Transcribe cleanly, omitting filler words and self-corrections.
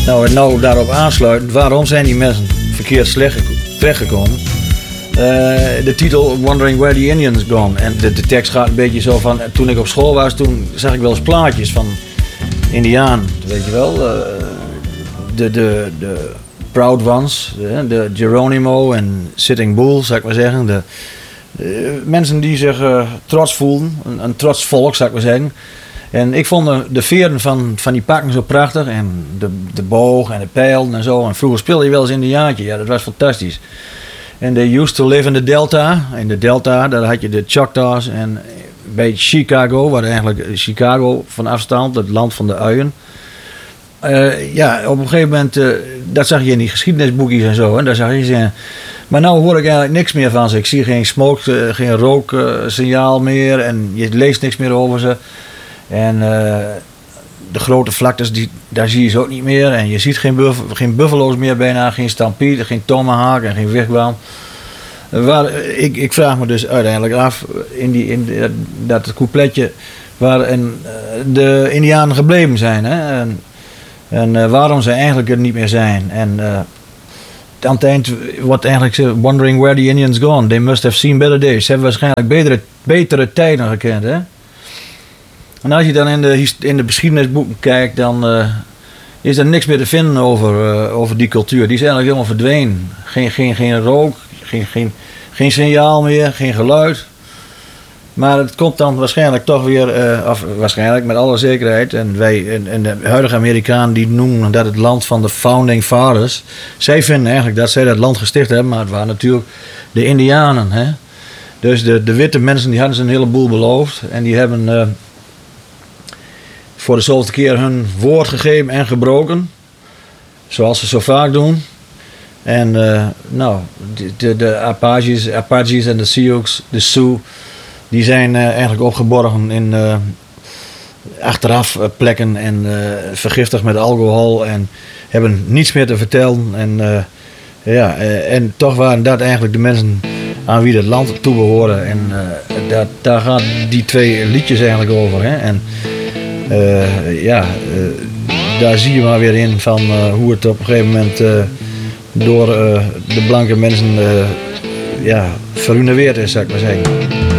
Nou, en nou daarop aansluitend, waarom zijn die mensen verkeerd slecht terechtgekomen? De titel Wondering Where the Indians Gone. En de tekst gaat een beetje zo van, toen ik op school was, toen zag ik wel eens plaatjes van Indianen, weet je wel. De Proud Ones, de Geronimo en Sitting Bull, zou ik maar zeggen. De mensen die zich trots voelden, een trots volk, zou ik maar zeggen. En ik vond de veren van die pakken zo prachtig. En de boog en de pijl en zo. En vroeger speelde je wel eens Indiaantje. Ja, dat was fantastisch. En they used to live in the Delta. In de Delta, daar had je de Choctaws. En bij Chicago, waar eigenlijk Chicago van afstand, het land van de uien. Ja, op een gegeven moment, dat zag je in die geschiedenisboekjes en zo. En daar zag je ze. Maar nou hoor ik eigenlijk niks meer van ze. Ik zie geen smoke, geen rooksignaal meer. En je leest niks meer over ze. En de grote vlaktes, daar zie je ze ook niet meer. En je ziet geen buffalo's meer bijna, geen stampede, geen tomahawk en geen wigwam. Ik vraag me dus uiteindelijk af, in dat coupletje waarin de Indianen gebleven zijn. Hè? En waarom ze eigenlijk er niet meer zijn. En aan het eind wordt eigenlijk wondering where the Indians gone. They must have seen better days. Ze hebben waarschijnlijk betere tijden gekend, hè. En als je dan in de geschiedenisboeken kijkt, dan is er niks meer te vinden over die cultuur. Die is eigenlijk helemaal verdwenen. Geen rook, geen signaal meer, geen geluid. Maar het komt dan waarschijnlijk toch weer, of waarschijnlijk met alle zekerheid. En de huidige Amerikanen die noemen dat het land van de Founding Fathers. Zij vinden eigenlijk dat zij dat land gesticht hebben, maar het waren natuurlijk de Indianen. Hè? Dus de witte mensen die hadden ze een heleboel beloofd. En die hebben voor de zoveelste keer hun woord gegeven en gebroken. Zoals ze zo vaak doen. En de Apaches en de Sioux, de Sioux, die zijn eigenlijk opgeborgen in achteraf plekken en vergiftigd met alcohol en hebben niets meer te vertellen. En toch waren dat eigenlijk de mensen aan wie het land toebehoren. En daar gaan die twee liedjes eigenlijk over. Hè? En daar zie je maar weer in van hoe het op een gegeven moment door de blanke mensen verruineerd is, zou ik maar zeggen.